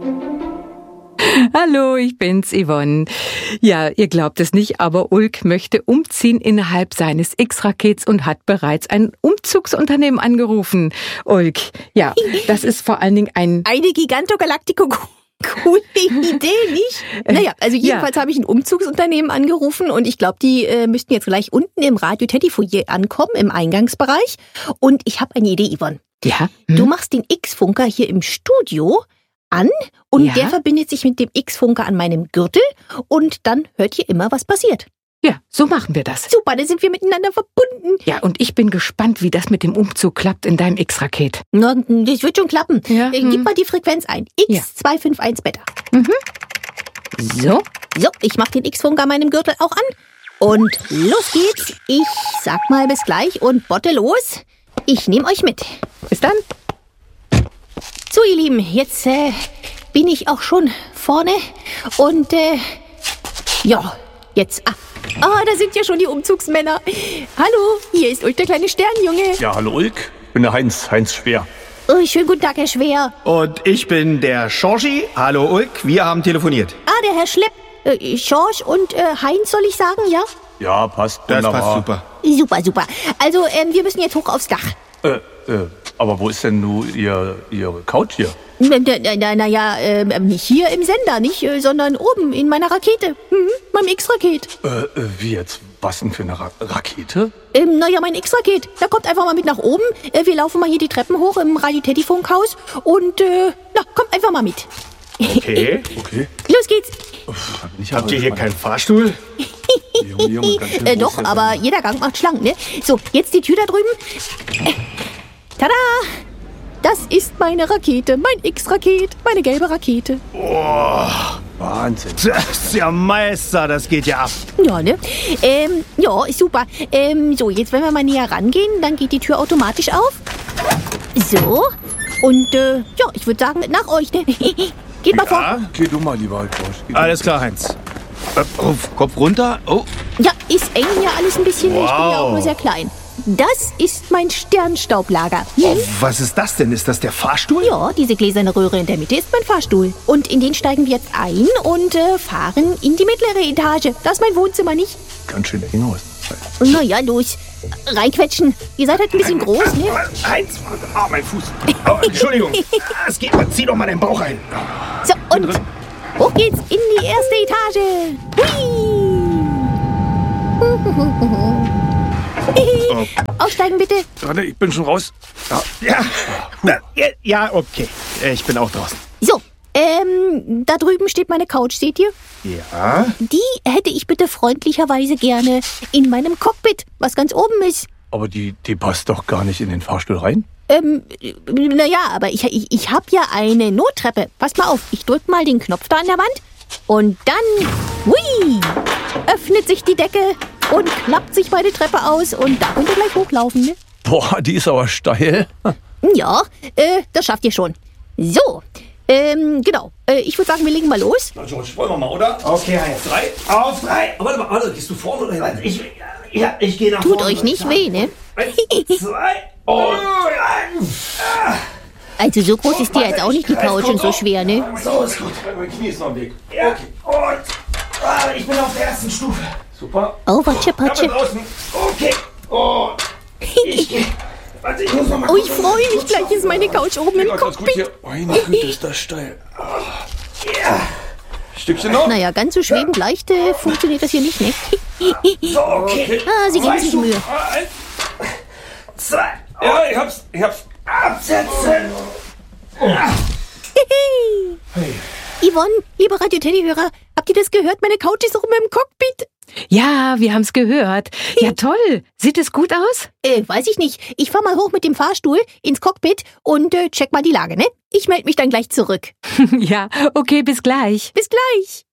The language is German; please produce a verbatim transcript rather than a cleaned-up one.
Hallo, ich bin's, Yvonne. Ja, ihr glaubt es nicht, aber Ulk möchte umziehen innerhalb seines X-Rakets und hat bereits ein Umzugsunternehmen angerufen. Ulk, ja, das ist vor allen Dingen ein... Eine Gigantogalactico. Coole Idee, nicht? Naja, also jedenfalls ja. habe ich ein Umzugsunternehmen angerufen und ich glaube, die äh, müssten jetzt gleich unten im Radio-Teddy-Foyer ankommen, im Eingangsbereich. Und ich habe eine Idee, Yvonne. Ja? Hm? Du machst den X-Funker hier im Studio an und ja? der verbindet sich mit dem X-Funker an meinem Gürtel und dann hört ihr immer, was passiert. Ja, so machen wir das. Super, dann sind wir miteinander verbunden. Ja, und ich bin gespannt, wie das mit dem Umzug klappt in deinem X-Raket. Na, das wird schon klappen. Ja, äh, hm. Gib mal die Frequenz ein. X zwei fünf eins Beta. Mhm. So, so, ich mach den X-Funker an meinem Gürtel auch an. Und los geht's. Ich sag mal bis gleich und botte los. Ich nehme euch mit. Bis dann. So, ihr Lieben, jetzt äh, bin ich auch schon vorne. Und, äh, ja, jetzt ab. Ah, da sind ja schon die Umzugsmänner. Hallo, hier ist Ulk, der kleine Sternjunge. Ja, hallo Ulk. Ich bin der Heinz, Heinz Schwer. Oh, schönen guten Tag, Herr Schwer. Und ich bin der Schorchi. Hallo Ulk, wir haben telefoniert. Ah, der Herr Schlepp. Äh, Schorsch und äh, Heinz, soll ich sagen, ja? Ja, passt. Das wunderbar. passt super. Super, super. Also, ähm, wir müssen jetzt hoch aufs Dach. Äh, äh, aber wo ist denn nun ihr, Ihre Couch hier? Na, na, na, na ja, ähm, nicht hier im Sender, nicht, äh, sondern oben in meiner Rakete. Mhm, meinem X-Raket. Äh, äh, wie jetzt? Was denn für eine Ra Rakete? Ähm, naja, mein X-Raket. Da kommt einfach mal mit nach oben. Äh, wir laufen mal hier die Treppen hoch im Radio-Teddy-Funkhaus. Und, äh, na, kommt einfach mal mit. Okay. Okay. Los geht's. Uff, da bin ich Habt aber ihr hier gespannt. keinen Fahrstuhl? Junge, Junge, ganz schön Äh, groß doch, hier. aber jeder Gang macht schlank, ne? So, jetzt die Tür da drüben. Äh, tada! Das ist meine Rakete, mein X-Raket, meine gelbe Rakete. Wahnsinn. Das ist ja Meister, das geht ja ab. Ja, ne? Ähm, ja, ist super. Ähm, so, jetzt, wenn wir mal näher rangehen, dann geht die Tür automatisch auf. So. Und, äh, ja, ich würde sagen, nach euch, ne? Geht mal vor. Ja, Geh du mal lieber, George. Geh du. alles klar, Heinz. Äh, auf, Kopf runter. Oh, Ja, ist eng hier alles ein bisschen. Ich bin ja auch Wow. nur sehr klein. Das ist mein Sternstaublager. oh, was ist das denn? Ist das der Fahrstuhl? Ja, diese gläserne Röhre in der Mitte ist mein Fahrstuhl. Und in den steigen wir jetzt ein und äh, fahren in die mittlere Etage. Das ist mein Wohnzimmer, nicht? Ganz schön eng aus. Na ja, los. Reinquetschen. Ihr seid halt ein bisschen groß, ne? Heinz, oh, mein Fuß. Oh, Entschuldigung. Es geht, zieh doch mal den Bauch ein. So, und hoch geht's in die erste Etage. Hui! Aufsteigen bitte. Warte, ich bin schon raus. Ja. Ja, na, ja, ja, okay. Ich bin auch draußen. So, ähm, da drüben steht meine Couch, seht ihr? Ja? Die hätte ich bitte freundlicherweise gerne in meinem Cockpit, was ganz oben ist. Aber die, die passt doch gar nicht in den Fahrstuhl rein. Ähm, naja, aber ich, ich, ich habe ja eine Nottreppe. Passt mal auf, ich drück mal den Knopf da an der Wand und dann, hui, öffnet sich die Decke und klappt sich meine Treppe aus und da könnt ihr gleich hochlaufen, ne? Boah, die ist aber steil. Ja, äh, das schafft ihr schon. So, ähm, genau. Äh, ich würde sagen, wir legen mal los. Na, George, wollen wir mal, oder? Okay, Heinz. Drei. Auf drei. Aber warte mal, warte, gehst du vorne oder hinten? Ich, ja, ich gehe nach Tut vorne. euch nicht weh, ne? Eins, zwei und drei. Also so groß ist die jetzt auch nicht, die Couch, und so schwer, ne? So ist gut. Mein Knie ist noch im Weg. Ja, und ah, ich bin auf der ersten Stufe. Super. Oh, Patsche, Ich bin Patsche. draußen. Okay. Und ich gehe. Warte, ich muss noch mal Oh, ich freue mich, gleich ist meine Couch oben im Ganz gut Cockpit. hier. Meine Güte, ist das steil. Ja. Stückchen noch? Naja, ganz so schwebend leicht äh, funktioniert das hier nicht, ne? So, okay. Ah, sie geben sich Mühe. Eins. Zwei. Ja, ich hab's. Ich hab's. Absetzen. Yvonne, liebe Radio-Teddy-Hörer, habt ihr das gehört? Meine Couch ist auch immer im Cockpit. Ja, wir haben's gehört. Ja, toll. Sieht es gut aus? Äh, weiß ich nicht. Ich fahr mal hoch mit dem Fahrstuhl ins Cockpit und äh, check mal die Lage, ne? Ich melde mich dann gleich zurück. Ja, okay, bis gleich. Bis gleich.